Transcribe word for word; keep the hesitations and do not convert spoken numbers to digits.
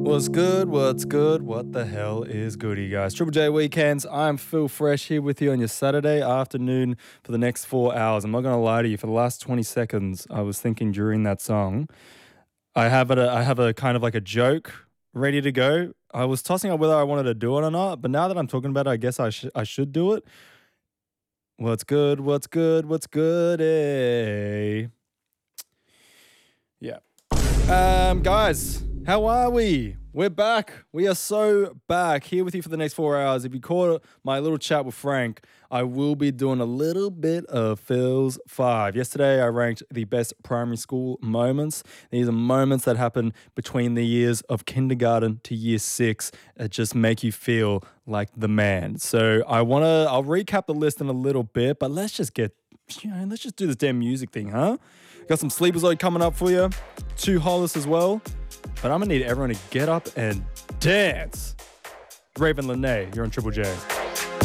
What's good? What's good? What the hell is good, you guys? Triple J Weekends. I'm Phil Fresh here with you on your Saturday afternoon for the next four hours. I'm not going to lie to you. For the last twenty seconds, I was thinking during that song, I have a, I have a kind of like a joke ready to go. I was tossing up whether I wanted to do it or not, but now that I'm talking about it, I guess I, sh- I should do it. What's good? What's good? What's good? Eh? Yeah. Um, guys, how are we? We're back. We are so back here with you for the next four hours. If you caught my little chat with Frank, I will be doing a little bit of Phil's Five. Yesterday, I ranked the best primary school moments. These are moments that happen between the years of kindergarten to year six that just make you feel like the man. So I want to, I'll recap the list in a little bit, but let's just get, you know, let's just do this damn music thing, huh? Got some Sleeperzoid coming up for you. Two Hollis as well. But I'm going to need everyone to get up and dance. Raven Lene, you're on Triple J.